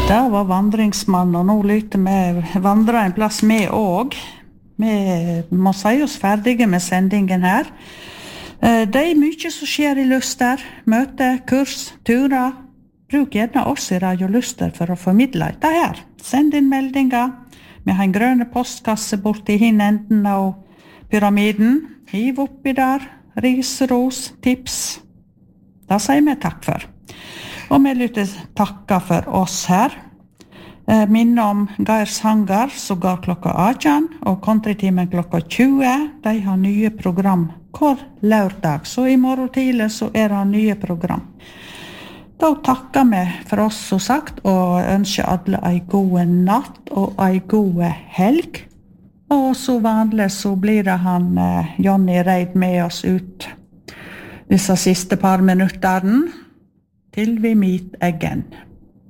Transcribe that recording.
Det var vandringsmann, og nå lytter vi vandre en plass med også. Vi må si oss ferdige med sendingen her. Det mye som skjer i Luster, møte, kurs, turer. Bruk gjerne oss i Radio Luster for å formidle dette her. Send inn meldinger. Vi har en grønne postkasse borti hin enden av pyramiden. Hiv oppi der, risros, tips. Det sier vi takk for. Og vi lytter takka for oss her. Minne om Geir Sanger, som går klokka 18, og Countrytimen klokka 20. De har nye program hver lørdag, så i morgen tidlig så det nye program. Da takker vi for oss, som sagt, og ønsker alle en god natt og en god helg. Og så vanlig så blir det han Johnny Reid med oss ut disse siste par minutterne, til vi meet again.